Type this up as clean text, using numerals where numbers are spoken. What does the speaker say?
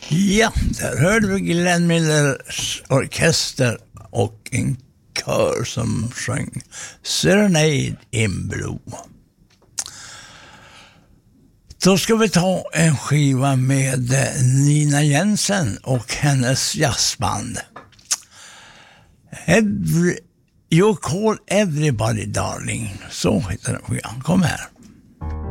Ja, där hörde vi Glenn Millers orkester och en kör som sjöng Serenade in Blue. Då ska vi ta en skiva med Nina Jensen och hennes jazzband. You Call Everybody Darling, så heter den skivan. Kom här.